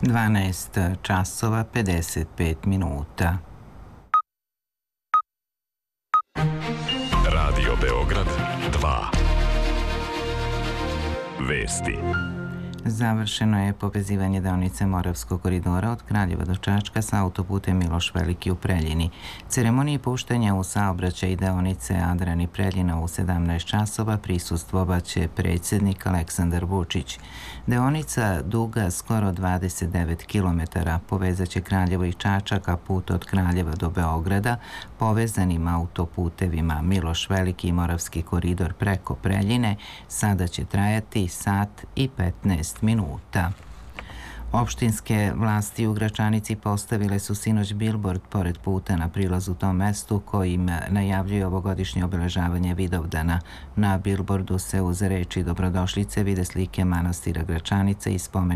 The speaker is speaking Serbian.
12 časova 55 minuta. Radio Beograd 2. Vesti. Završeno je povezivanje deonice Moravskog koridora od Kraljeva do Čačka sa autoputem Miloš Veliki u Preljini. Ceremoniji puštanja u saobraćaj deonice Adrani Preljina u 17 časova prisustvovaće predsjednik Aleksandar Vučić. Deonica duga skoro 29 km povezaće Kraljevo i Čačak, a put od Kraljeva do Beograda povezanim autoputevima Miloš Veliki i Moravski koridor preko Preljine sada će trajati sat i 15 minuta. Opštinske vlasti u Gračanici postavile su sinoć bilbord pored puta na prilazu tom mestu kojim najavljuje ovogodišnje obeležavanje Vidovdana. Na bilbordu se uz reči dobrodošlice vide slike manastira Gračanice i spomenika